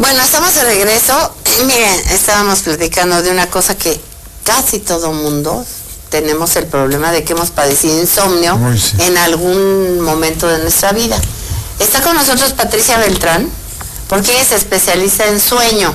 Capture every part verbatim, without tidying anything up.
Bueno, estamos de regreso. Miren, estábamos platicando de una cosa que casi todo mundo tenemos el problema de que hemos padecido insomnio Uy, sí. en algún momento de nuestra vida. Está con nosotros Patricia Beltrán, porque ella es especialista en sueño.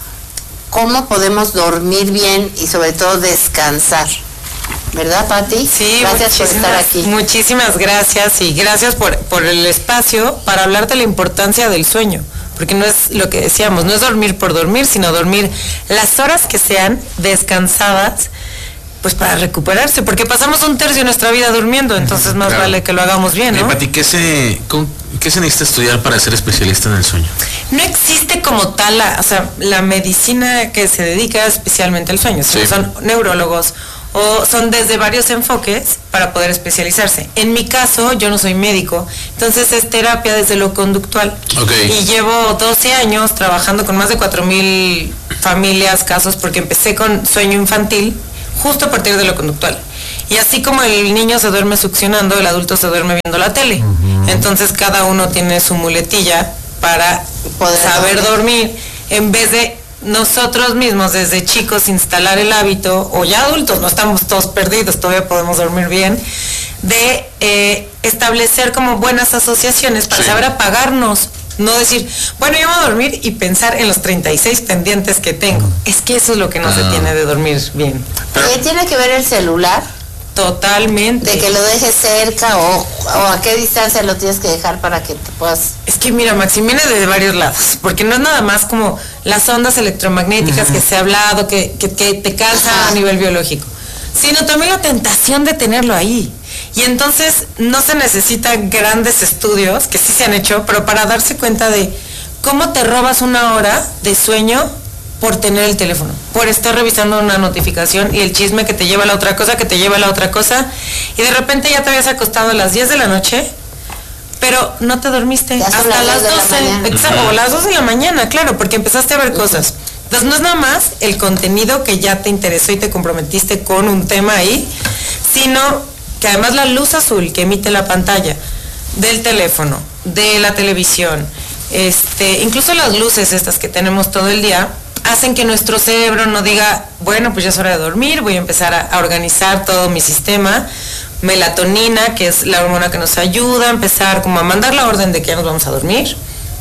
¿Cómo podemos dormir bien y sobre todo descansar? ¿Verdad, Pati? Sí, gracias por estar aquí. Muchísimas gracias y gracias por, por el espacio para hablar de la importancia del sueño. Porque no es lo que decíamos, no es dormir por dormir, sino dormir las horas que sean descansadas, pues para recuperarse, porque pasamos un tercio de nuestra vida durmiendo, entonces más claro. vale que lo hagamos bien, ¿no? Eh, Pati, ¿qué se, ¿qué se necesita estudiar para ser especialista en el sueño? No existe como tal, la, o sea, la medicina que se dedica especialmente al sueño, sí. son neurólogos o son desde varios enfoques para poder especializarse. En mi caso, yo no soy médico, entonces es terapia desde lo conductual. Okay. Y llevo doce años trabajando con más de cuatro mil familias, casos, porque empecé con sueño infantil, justo a partir de lo conductual. Y así como el niño se duerme succionando, el adulto se duerme viendo la tele. Uh-huh. Entonces cada uno tiene su muletilla para poder saber dormir, en vez de nosotros mismos desde chicos instalar el hábito, o ya adultos, no estamos todos perdidos, todavía podemos dormir bien, de eh, establecer como buenas asociaciones para sí. saber apagarnos. No decir, bueno, yo voy a dormir y pensar en los treinta y seis pendientes que tengo. Es que eso es lo que no ah. se tiene de dormir bien. ¿Qué tiene que ver el celular? Totalmente. De que lo dejes cerca o, o a qué distancia lo tienes que dejar para que te puedas... Es que mira, Maxi, viene de varios lados, porque no es nada más como las ondas electromagnéticas uh-huh. que se ha hablado, que, que, que te cansan uh-huh. a nivel biológico, sino también la tentación de tenerlo ahí. Y entonces no se necesitan grandes estudios, que sí se han hecho, pero para darse cuenta de cómo te robas una hora de sueño por tener el teléfono, por estar revisando una notificación y el chisme que te lleva a la otra cosa, que te lleva a la otra cosa, y de repente ya te habías acostado a las diez de la noche, pero no te dormiste hasta las doce, exacto, o las dos de la mañana, claro, porque empezaste a ver cosas. Entonces no es nada más el contenido que ya te interesó y te comprometiste con un tema ahí, sino que además la luz azul que emite la pantalla del teléfono, de la televisión, este, incluso las luces estas que tenemos todo el día, hacen que nuestro cerebro no diga, bueno, pues ya es hora de dormir, voy a empezar a, a organizar todo mi sistema. Melatonina, que es la hormona que nos ayuda a empezar como a mandar la orden de que ya nos vamos a dormir,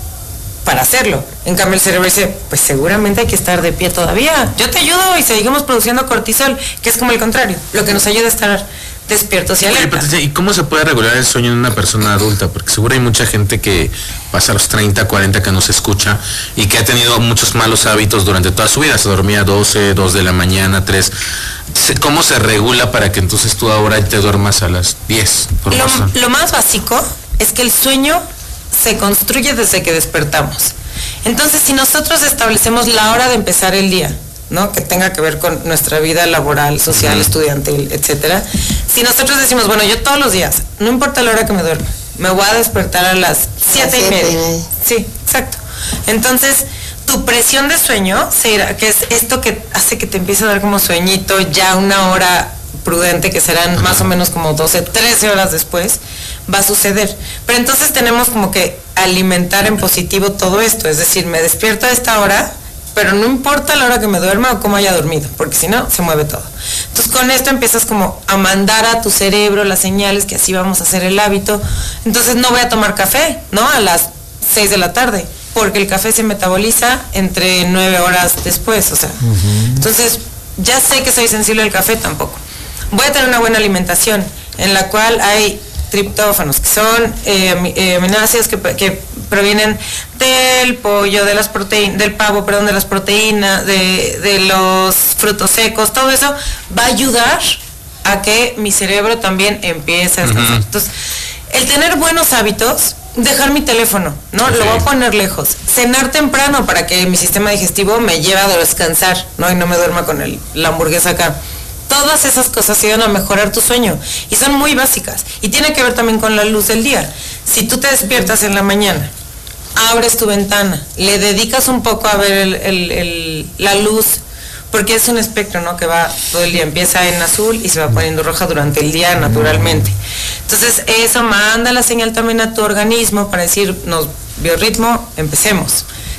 para hacerlo. En cambio el cerebro dice, pues seguramente hay que estar de pie todavía, yo te ayudo y seguimos produciendo cortisol, que es como el contrario, lo que nos ayuda a estar despiertos y alerta. Oye, ¿y cómo se puede regular el sueño en una persona adulta? Porque seguro hay mucha gente que pasa a los treinta, cuarenta que no se escucha y que ha tenido muchos malos hábitos durante toda su vida. Se dormía doce, dos de la mañana, tres. ¿Cómo se regula para que entonces tú ahora te duermas a las diez? Por lo, lo más básico es que el sueño se construye desde que despertamos. Entonces, si nosotros establecemos la hora de empezar el día, ¿no? Que tenga que ver con nuestra vida laboral, social, uh-huh. estudiantil, etcétera. Si nosotros decimos, bueno, yo todos los días, no importa la hora que me duerma, me voy a despertar a las siete y media. Sí, exacto. Entonces, tu presión de sueño se irá, que es esto que hace que te empiece a dar como sueñito, ya una hora prudente, que serán uh-huh. más o menos como doce, trece horas después, va a suceder. Pero entonces tenemos como que alimentar en positivo todo esto, es decir, me despierto a esta hora, pero no importa la hora que me duerma o cómo haya dormido, porque si no, se mueve todo. Entonces con esto empiezas como a mandar a tu cerebro las señales que así vamos a hacer el hábito. Entonces no voy a tomar café, ¿no? A las seis de la tarde, porque el café se metaboliza entre nueve horas después, o sea. Uh-huh. Entonces ya sé que soy sensible al café, tampoco. Voy a tener una buena alimentación, en la cual hay triptófanos, que son eh, eh, aminoácidos que, que provienen del pollo, de las proteínas, del pavo, perdón, de las proteínas, de, de los frutos secos, todo eso va a ayudar a que mi cerebro también empiece a descansar. Uh-huh. Entonces, el tener buenos hábitos, dejar mi teléfono, ¿no? Okay. Lo voy a poner lejos. Cenar temprano para que mi sistema digestivo me lleve a descansar, ¿no? Y no me duerma con el, la hamburguesa acá. Todas esas cosas ayudan a mejorar tu sueño y son muy básicas. Y tiene que ver también con la luz del día. Si tú te despiertas en la mañana, abres tu ventana, le dedicas un poco a ver el, el, el, la luz, porque es un espectro, ¿no? Que va todo el día, empieza en azul y se va poniendo roja durante el día naturalmente. Entonces eso manda la señal también a tu organismo para decir, nos biorritmo, empecemos.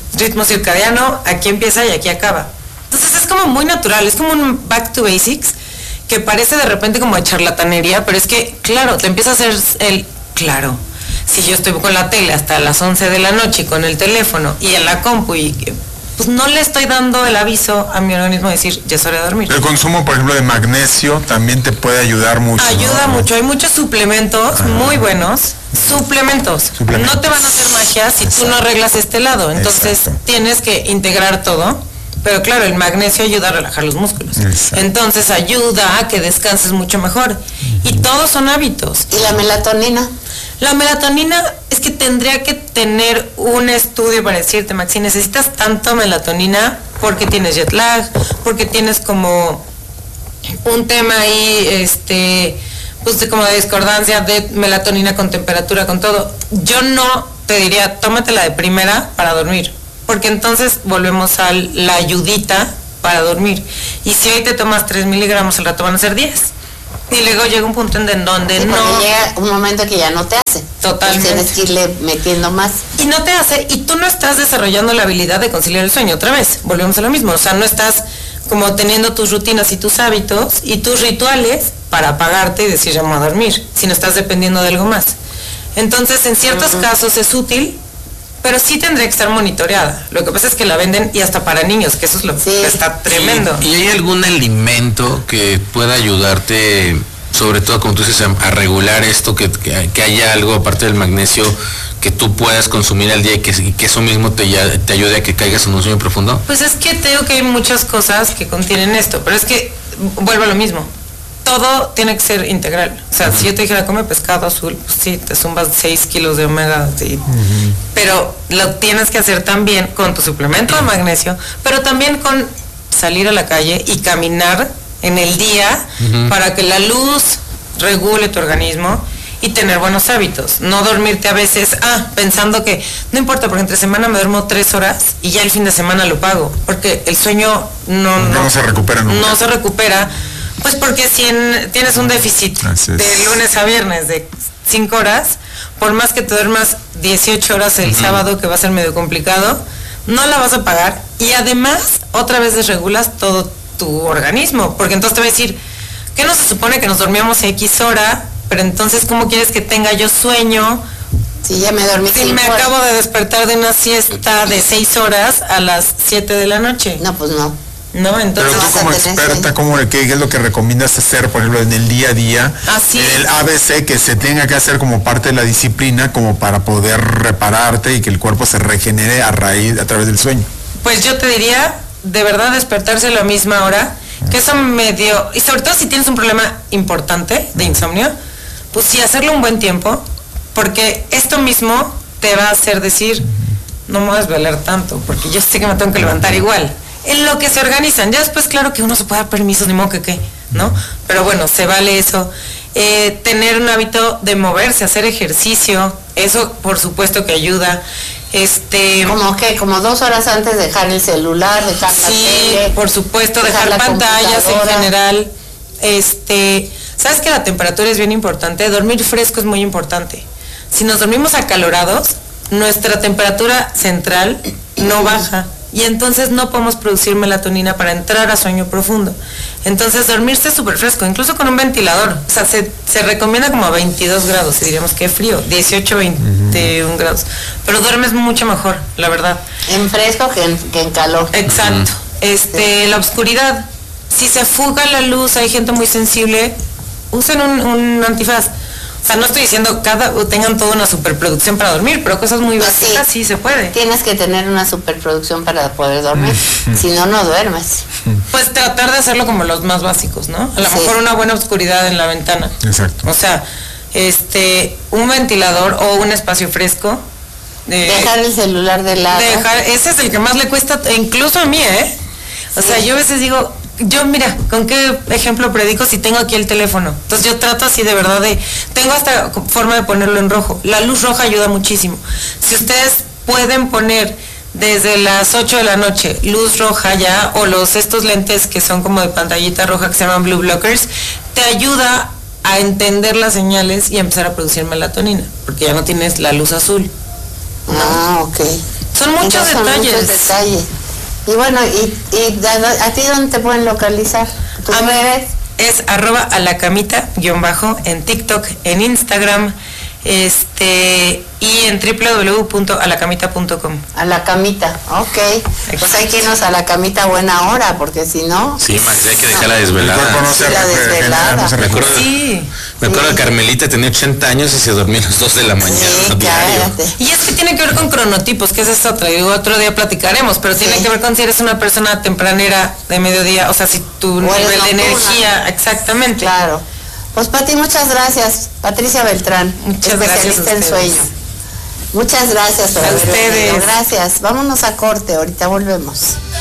ritmo circadiano, aquí empieza y aquí acaba. Entonces es como muy natural, es como un back to basics, que parece de repente como de charlatanería, pero es que, claro, te empieza a hacer el, claro, si yo estoy con la tele hasta las once de la noche, con el teléfono y en la compu, y pues no le estoy dando el aviso a mi organismo de decir, ya es hora de dormir. El consumo, por ejemplo, de magnesio también te puede ayudar mucho. Ayuda ¿no? mucho, hay muchos suplementos ah. muy buenos, suplementos. suplementos. No te van a hacer magia si Exacto. tú no arreglas este lado, entonces Exacto. tienes que integrar todo. Pero claro, el magnesio ayuda a relajar los músculos. Exacto. Entonces ayuda a que descanses mucho mejor. Uh-huh. Y todos son hábitos. ¿Y la melatonina? La melatonina es que tendría que tener un estudio para decirte, Maxi, necesitas tanto melatonina porque tienes jet lag, porque tienes como un tema ahí, este, pues de como de discordancia de melatonina con temperatura, con todo. Yo no te diría, tómatela de primera para dormir, porque entonces volvemos a la ayudita para dormir. Y si hoy te tomas tres miligramos, al rato van a ser diez. Y luego llega un punto en donde sí, no... llega un momento que ya no te hace. Totalmente. Tienes que irle metiendo más. Y no te hace, y tú no estás desarrollando la habilidad de conciliar el sueño. Otra vez, volvemos a lo mismo. O sea, no estás como teniendo tus rutinas y tus hábitos y tus rituales para apagarte y decir ya me voy a dormir, sino estás dependiendo de algo más. Entonces, en ciertos uh-huh. casos es útil, pero sí tendría que estar monitoreada. Lo que pasa es que la venden y hasta para niños, que eso es lo sí. que está tremendo. ¿Y, ¿Y hay algún alimento que pueda ayudarte, sobre todo como tú dices, a, a regular esto, que, que, que haya algo aparte del magnesio que tú puedas consumir al día y que, y que eso mismo te, te ayude a que caigas en un sueño profundo? Pues es que te digo que hay muchas cosas que contienen esto, pero es que vuelvo a lo mismo. Todo tiene que ser integral. O sea, uh-huh. si yo te dijera, come pescado azul, pues sí, te zumbas seis kilos de omega, sí. uh-huh. pero lo tienes que hacer también con tu suplemento de magnesio, pero también con salir a la calle y caminar en el día uh-huh. para que la luz regule tu organismo y tener buenos hábitos. No dormirte a veces, ah, pensando que no importa, porque entre semana me duermo tres horas y ya el fin de semana lo pago, porque el sueño no, no, no se recupera nunca. No se recupera. Pues porque si en, tienes un déficit de lunes a viernes de cinco horas, por más que te duermas dieciocho horas el uh-huh. sábado, que va a ser medio complicado, no la vas a pagar. Y además, otra vez desregulas todo tu organismo, porque entonces te va a decir, ¿qué no se supone que nos dormíamos X hora? Pero entonces, ¿cómo quieres que tenga yo sueño? Si ya me dormí. Si me horas. Acabo de despertar de una siesta de seis horas a las siete de la noche. No, pues no. No, entonces pero tú como experta, ¿cómo, qué, ¿qué es lo que recomiendas hacer, por ejemplo, en el día a día? Así en el A B C, que se tenga que hacer como parte de la disciplina, como para poder repararte y que el cuerpo se regenere a raíz, a través del sueño. Pues yo te diría, de verdad, despertarse a la misma hora, que eso medio, y sobre todo si tienes un problema importante de insomnio, pues sí, hacerlo un buen tiempo, porque esto mismo te va a hacer decir, no me voy a desvelar tanto, porque yo sé que me tengo que levantar igual. En lo que se organizan, ya después claro que uno se puede dar permisos, ni modo que qué, ¿no? Pero bueno, se vale eso. Eh, tener un hábito de moverse, hacer ejercicio, eso por supuesto que ayuda. Este, ¿Cómo qué? Como dos horas antes de dejar el celular, dejar sí, la tele. Por supuesto, dejar, dejar pantallas en general. Este, ¿sabes que la temperatura es bien importante? Dormir fresco es muy importante. Si nos dormimos acalorados, nuestra temperatura central no baja. Y entonces no podemos producir melatonina para entrar a sueño profundo. Entonces dormirse súper fresco, incluso con un ventilador. O sea, se, se recomienda como a veintidós grados, y diríamos que frío, dieciocho, veintiún uh-huh. grados. Pero duermes mucho mejor, la verdad. En fresco que en, que en calor. Exacto. Uh-huh. Este, sí. La oscuridad. Si se fuga la luz, hay gente muy sensible, usen un, un antifaz. O sea, no estoy diciendo cada tengan toda una superproducción para dormir, pero cosas muy básicas sí, sí se puede. Tienes que tener una superproducción para poder dormir, si no, no duermes. Pues tratar de hacerlo como los más básicos, ¿no? A lo sí. mejor una buena oscuridad en la ventana. Exacto. O sea, este, un ventilador o un espacio fresco. Eh, dejar el celular de lado. Dejar, ese es el que más le cuesta, incluso a mí, ¿eh? O sí. sea, yo a veces digo... Yo, mira, ¿con qué ejemplo predico si tengo aquí el teléfono? Entonces yo trato así de verdad de... Tengo hasta forma de ponerlo en rojo. La luz roja ayuda muchísimo. Si ustedes pueden poner desde las ocho de la noche luz roja ya, o los estos lentes que son como de pantallita roja que se llaman blue blockers, te ayuda a entender las señales y empezar a producir melatonina, porque ya no tienes la luz azul, ¿no? Ah, ok. Son muchas muchos Entonces, son detalles. muchos detalles. Y bueno, y, y a, a ti dónde te pueden localizar? ¿Tus A mí redes? es arroba a la camita guión bajo en TikTok, en Instagram, este y en doble u doble u doble u punto a la camita punto com. A la camita, ok. Pues hay que irnos a la camita a buena hora, porque si no... Sí, Max, hay que dejar la desvelada. El cuerpo no se La regenera, desvelada. no se Me acuerdo, Sí. me acuerdo Sí. que Carmelita tenía ochenta años y se dormía a las dos de la mañana Sí, diario. cállate. Y es que tiene que ver con cronotipos, que esa es otra, y otro día platicaremos, pero tiene Sí. que ver con si eres una persona tempranera de mediodía, o sea, si tu eres nivel de nocturna. energía, exactamente. Claro. Pues Pati, muchas gracias. Patricia Beltrán, Muchas gracias especialista a en ustedes. sueño. Muchas gracias por A haber venido. ustedes. Gracias. Vámonos a corte, ahorita volvemos.